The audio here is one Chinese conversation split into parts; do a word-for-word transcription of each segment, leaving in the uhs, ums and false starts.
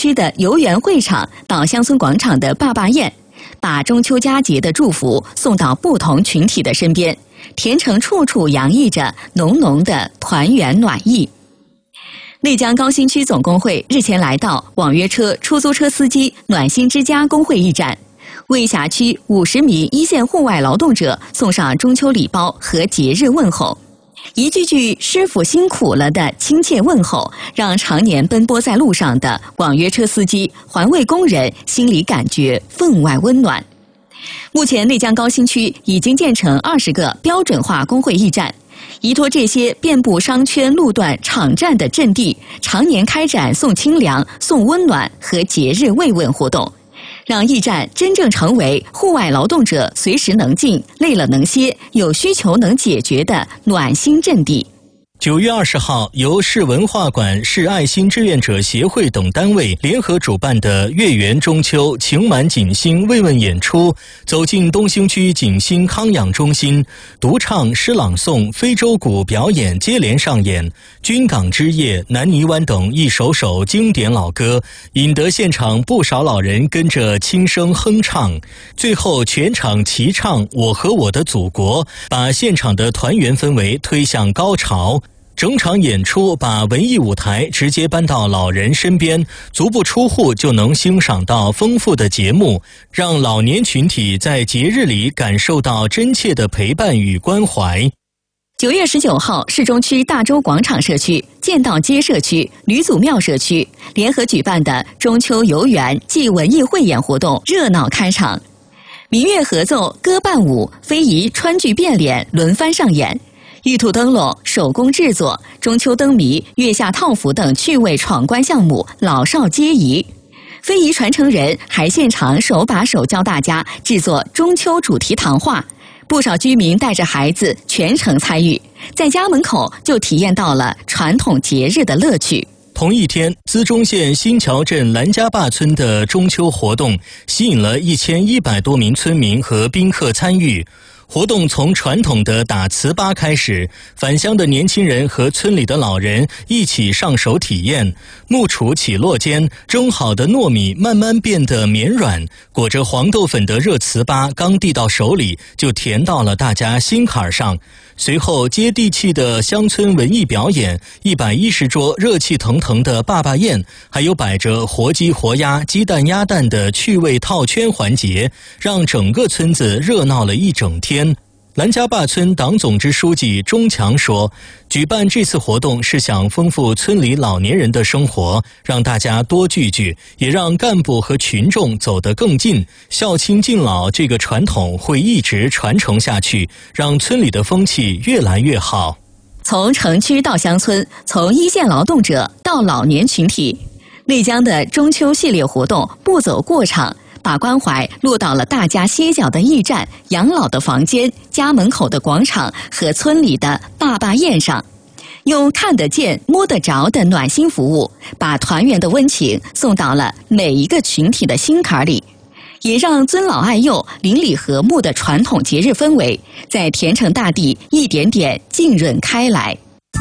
区的游园会场到乡村广场的坝坝堰，把中秋佳节的祝福送到不同群体的身边，田城处处洋溢着浓浓的团圆暖意。内江高新区总工会日前来到网约车、出租车司机暖心之家工会驿站，为辖区五十名一线户外劳动者送上中秋礼包和节日问候。一句句师傅辛苦了的亲切问候，让常年奔波在路上的网约车司机、环卫工人心里感觉分外温暖。目前内江高新区已经建成二十个标准化工会驿站，依托这些遍布商圈路段场站的阵地，常年开展送清凉、送温暖和节日慰问活动，让驿站真正成为户外劳动者随时能进、累了能歇、有需求能解决的暖心阵地。 九月二十号，由市文化馆、市爱心志愿者协会等单位联合主办的月圆中秋情满锦心慰问演出，走进东兴区锦心康养中心，独唱、诗朗诵、非洲鼓表演接连上演，军港之夜、南泥湾等一首首经典老歌，引得现场不少老人跟着轻声哼唱。最后全场齐唱《我和我的祖国》，把现场的团圆氛围推向高潮。整场演出把文艺舞台直接搬到老人身边，足不出户就能欣赏到丰富的节目，让老年群体在节日里感受到真切的陪伴与关怀。 九月十九号，市中区大洲广场社区、建道街社区、吕祖庙社区联合举办的中秋游园暨文艺汇演活动热闹开场，民乐合奏、歌伴舞、非遗川剧变脸轮番上演。玉兔灯笼、手工制作、中秋灯谜、月下套服等趣味闯关项目老少皆宜。非遗传承人还现场手把手教大家制作中秋主题糖画，不少居民带着孩子全程参与，在家门口就体验到了传统节日的乐趣。 同一天，资中县新桥镇兰家坝村的中秋活动吸引了一千一百多名村民和宾客参与。活动从传统的打糍粑开始，返乡的年轻人和村里的老人一起上手体验。木杵起落间，蒸好的糯米慢慢变得绵软，裹着黄豆粉的热糍粑刚递到手里，就甜到了大家心坎上。随后，接地气的乡村文艺表演，一百一十桌热气腾腾的坝坝宴，还有摆着活鸡、活鸭、鸡蛋、鸭蛋的趣味套圈环节，让整个村子热闹了一整天。兰家坝村党总支书记钟强说，举办这次活动是想丰富村里老年人的生活，让大家多聚聚，也让干部和群众走得更近。孝亲敬老这个传统会一直传承下去，让村里的风气越来越好。 从城区到乡村，从一线劳动者到老年群体，内江的中秋系列活动不走过场，把关怀落到了大家歇脚的驿站、养老的房间、家门口的广场和村里的坝坝堰上，用看得见、摸得着的暖心服务，把团圆的温情送到了每一个群体的心坎里，也让尊老爱幼、邻里和睦的传统节日氛围在田城大地一点点浸润开来。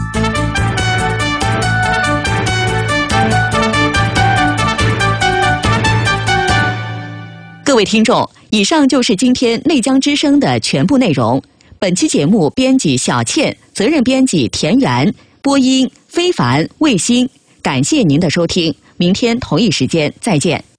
各位听众，以上就是今天内江之声的全部内容。本期节目编辑小倩，责任编辑田园，播音非凡、卫星。感谢您的收听，明天同一时间再见。